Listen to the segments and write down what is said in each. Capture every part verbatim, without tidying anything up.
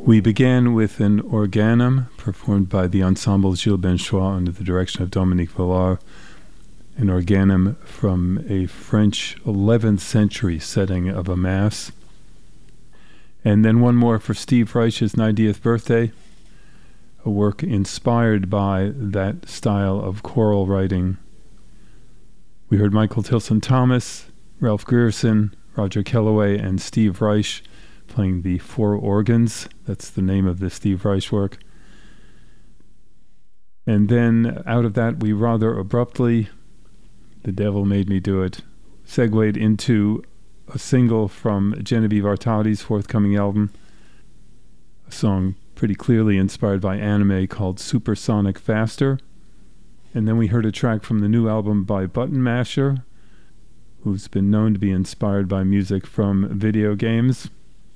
We began with an organum performed by the ensemble Gilles Benchois under the direction of Dominique Villard, an organum from a French eleventh century setting of a mass. And then one more for Steve Reich's ninetieth birthday, a work inspired by that style of choral writing. We heard Michael Tilson Thomas, Ralph Grierson, Roger Kellaway, and Steve Reich playing the four organs. That's the name of the Steve Reich work. And then out of that, we rather abruptly, the devil made me do it, segued into a single from Genevieve Artadi's forthcoming album, a song pretty clearly inspired by anime called Supersonic Faster. And then we heard a track from the new album by Button Masher, who's been known to be inspired by music from video games.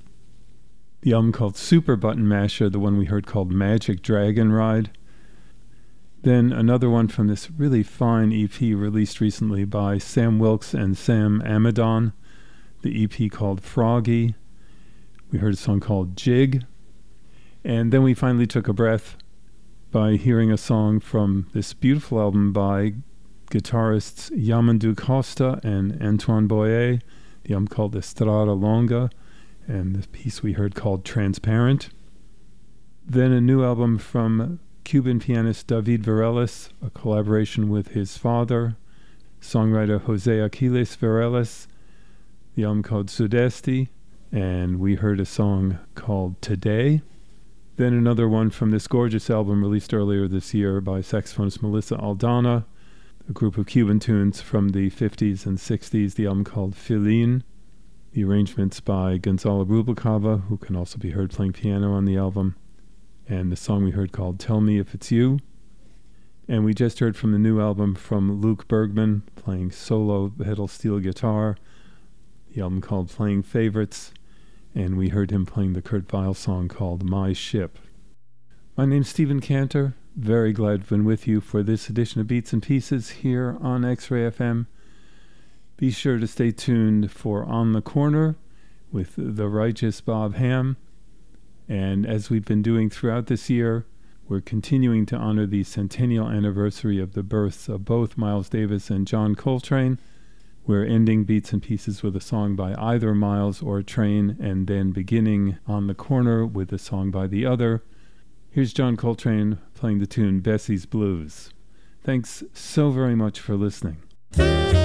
The album called Super Button Masher, the one we heard called Magic Dragon Ride. Then another one from this really fine E P released recently by Sam Wilkes and Sam Amidon, the E P called Froggy. We heard a song called Jig. And then we finally took a breath by hearing a song from this beautiful album by guitarists Yamandu Costa and Antoine Boyer, the album called Estrada Longa, and the piece we heard called Transparent. Then a new album from Cuban pianist David Varelis, a collaboration with his father, songwriter Jose Aquiles Varelis, the album called Sudesti, and we heard a song called Today. Then another one from this gorgeous album released earlier this year by saxophonist Melissa Aldana, a group of Cuban tunes from the fifties and sixties, the album called Filin. The arrangements by Gonzalo Rubalcaba, who can also be heard playing piano on the album, and the song we heard called Tell Me If It's You. And we just heard from the new album from Luke Bergman, playing solo pedal steel guitar, the album called Playing Favorites, and we heard him playing the Kurt Weill song called My Ship. My name's Stephen Cantor. Very glad to have been with you for this edition of Beats and Pieces here on X-Ray F M. Be sure to stay tuned for On the Corner with the righteous Bob Ham. And as we've been doing throughout this year, we're continuing to honor the centennial anniversary of the births of both Miles Davis and John Coltrane. We're ending Beats and Pieces with a song by either Miles or Train, and then beginning On the Corner with a song by the other. Here's John Coltrane playing the tune Bessie's Blues. Thanks so very much for listening.